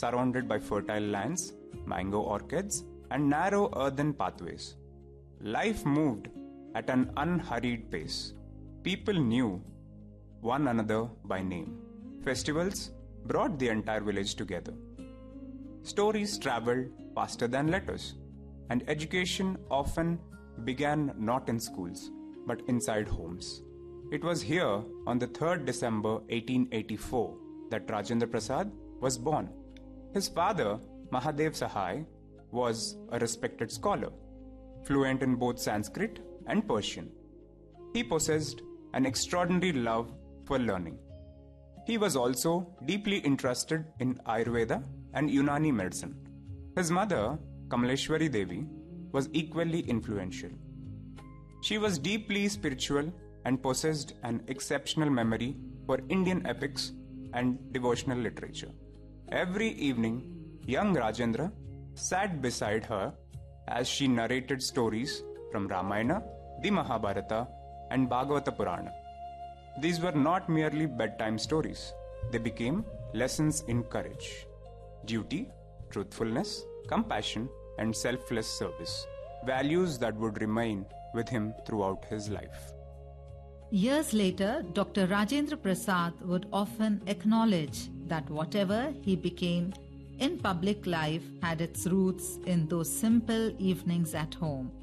surrounded by fertile lands, mango orchards, and narrow earthen pathways. Life moved at an unhurried pace. People knew one another by name. Festivals brought the entire village together. Stories traveled faster than letters, and education often began not in schools, but inside homes. It was here on the 3rd December 1884 that Rajendra Prasad was born. His father, Mahadev Sahai, was a respected scholar, fluent in both Sanskrit and Persian. He possessed an extraordinary love for learning. He was also deeply interested in Ayurveda and Unani medicine. His mother, Kamaleshwari Devi, was equally influential. She was deeply spiritual and possessed an exceptional memory for Indian epics and devotional literature. Every evening, young Rajendra sat beside her as she narrated stories from Ramayana, the Mahabharata, and Bhagavata Purana. These were not merely bedtime stories. They became lessons in courage, duty, truthfulness, compassion, and selfless service, values that would remain with him throughout his life. Years later, Dr. Rajendra Prasad would often acknowledge that whatever he became in public life had its roots in those simple evenings at home.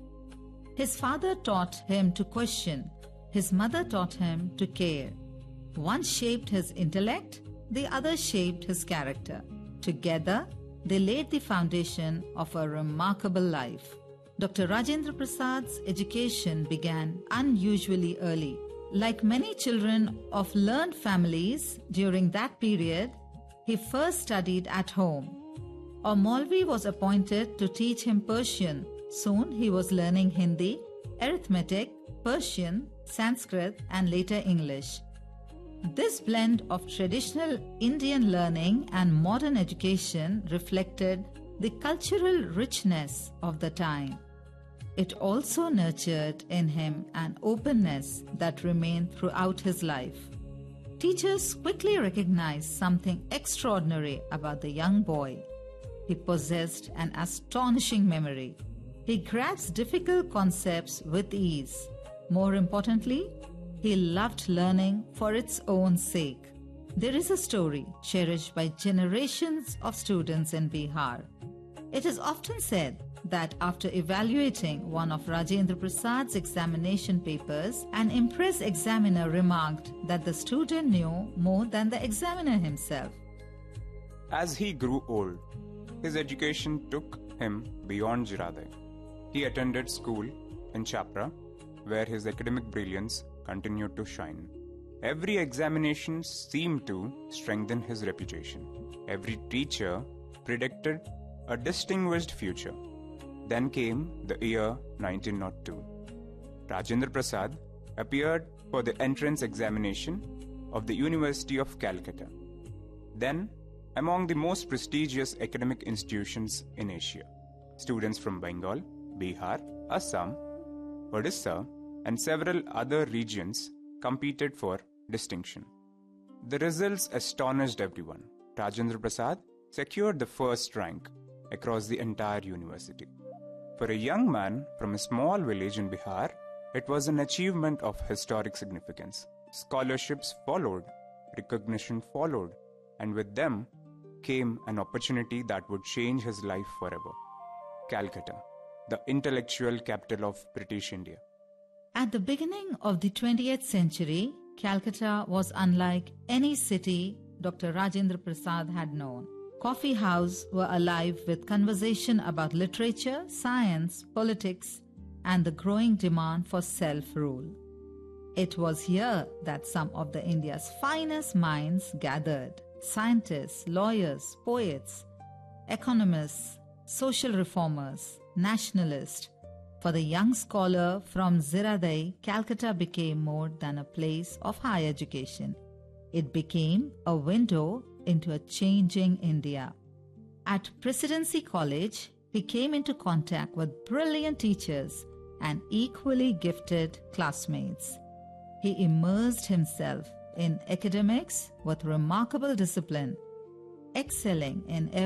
His father taught him to question. His mother taught him to care. One shaped his intellect, the other shaped his character. Together, they laid the foundation of a remarkable life. Dr. Rajendra Prasad's education began unusually early. Like many children of learned families during that period, he first studied at home. A Maulvi was appointed to teach him Persian. Soon he was learning Hindi, arithmetic, Persian, Sanskrit, and later English. This blend of traditional Indian learning and modern education reflected the cultural richness of the time. It also nurtured in him an openness that remained throughout his life. Teachers quickly recognized something extraordinary about the young boy. He possessed an astonishing memory. He grasped difficult concepts with ease. More importantly, he loved learning for its own sake. There is a story cherished by generations of students in Bihar. It is often said that after evaluating one of Rajendra Prasad's examination papers, an impressed examiner remarked that the student knew more than the examiner himself. As he grew old, his education took him beyond Jiradai. He attended school in Chapra, where his academic brilliance continued to shine. Every examination seemed to strengthen his reputation. Every teacher predicted a distinguished future. Then came the year 1902. Rajendra Prasad appeared for the entrance examination of the University of Calcutta, then among the most prestigious academic institutions in Asia. Students from Bengal, Bihar, Assam, Odisha, and several other regions competed for distinction. The results astonished everyone. Rajendra Prasad secured the first rank across the entire university. For a young man from a small village in Bihar, it was an achievement of historic significance. Scholarships followed, recognition followed, and with them came an opportunity that would change his life forever. Calcutta, the intellectual capital of British India. At the beginning of the 20th century, Calcutta was unlike any city Dr. Rajendra Prasad had known. Coffee houses were alive with conversation about literature, science, politics, and the growing demand for self-rule. It was here that some of the India's finest minds gathered. Scientists, lawyers, poets, economists, social reformers, nationalists. For the young scholar from Ziradai, Calcutta became more than a place of higher education. It became a window into a changing India. At Presidency College, he came into contact with brilliant teachers and equally gifted classmates. He immersed himself in academics with remarkable discipline, excelling in